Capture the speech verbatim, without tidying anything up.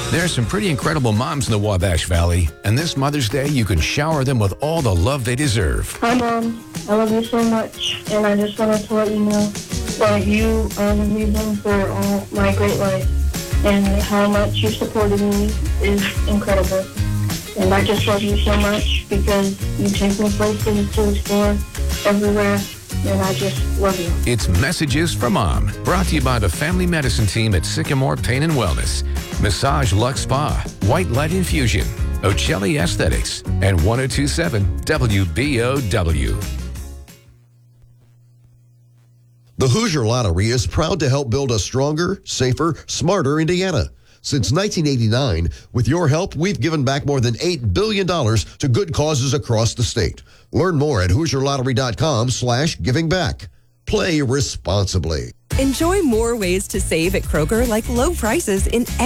There's some pretty incredible moms in the Wabash Valley, and this Mother's Day, you can shower them with all the love they deserve. Hi, Mom. I love you so much, and I just wanted to let you know that you are the reason for all my great life, and how much you supported me is incredible. And I just love you so much because you take me places to explore everywhere, and I just love you. It's Messages from Mom, brought to you by the Family Medicine Team at Sycamore Pain and Wellness, Massage Lux Spa, White Light Infusion, Ocelli Aesthetics, and one oh two point seven W B O W. The Hoosier Lottery is proud to help build a stronger, safer, smarter Indiana. Since nineteen eighty-nine, with your help, we've given back more than eight billion dollars to good causes across the state. Learn more at Hoosier Lottery dot com slash giving back. Play responsibly. Enjoy more ways to save at Kroger, like low prices in